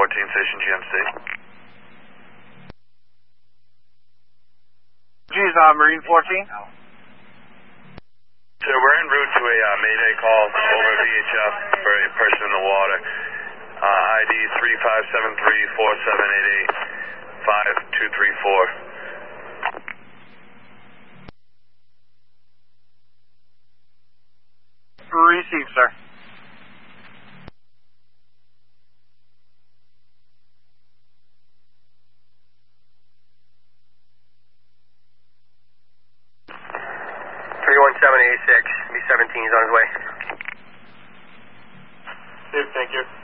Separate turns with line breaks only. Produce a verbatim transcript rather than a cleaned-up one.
fourteen, Station G M C.
G's on Marine fourteen.
So we're en route to a uh, Mayday call over V H F for a person in the water. Uh, I D three five seven three four seven eight eight five two three four.
Receive, sir.
three one seven eight six, B seventeen is on his way.
Thank you.